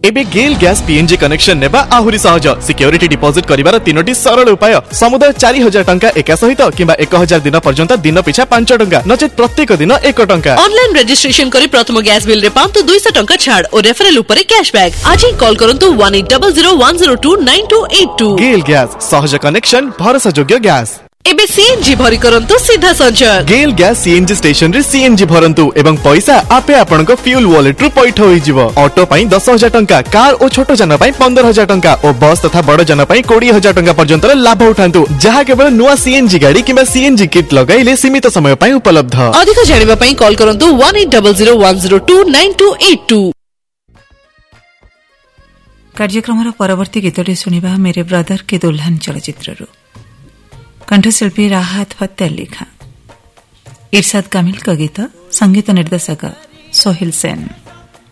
एबे गेल gas PNG connection नेबा आहुरी सहज। सिक्योरिटी डिपॉजिट करिवार 3टी सरल उपाय। समुदाय 4000 टंका एका सहित किंबा 1000 दिन पर्यंत दिन पिछा 5 टंका नचेत प्रत्येक दिन 1 टंका। ऑनलाइन रजिस्ट्रेशन करी प्रथम गैस बिल रे पांतु 200 टंका छाड़ और रेफरल ऊपर कैशबैक। आज ही कॉल करंतु 180010029282। गेल गैस सहज कनेक्शन भरोसा योग्य गैस। एबे सीएनजी भरी करंतु सीधा संचय। गेल गैस सीएनजी स्टेशन रे सीएनजी भरंतु एवं पैसा आपे आपनका फ्यूल वॉलेट रु पैठ होई जिवो। ऑटो पई 10000 टंका, कार और छोट जन पई 15000 टंका और बस तथा बड़ जन पई 20000 टंका पर्यंत लाभ उठांतु, जहा केवल नुवा सीएनजी गाड़ी किबा सीएनजी किट लगाइले सीमित समय पई उपलब्ध। अधिक जानिबा पई कॉल करंतु 180010029282। कार्यक्रम परवर्ती गीतटी सुनिबा मेरे ब्रदर के दुल्हन चलचित्ररु। कंठशिल्पी राहत फतेह लिखा, इरशाद कामिल का गीत, संगीत निर्देशक सोहिल सेन।